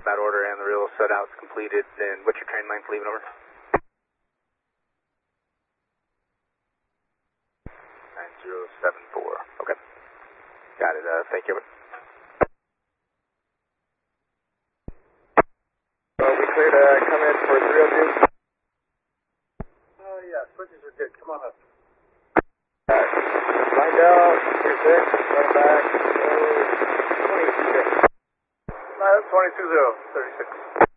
that order, and the real set out's completed. And what's your train length leaving over? 9074. Okay. Got it. Thank you. We clear to come in for 302? Yeah, switches are good. Come on up. Line down, 36, run back, 26. 22-0, 36.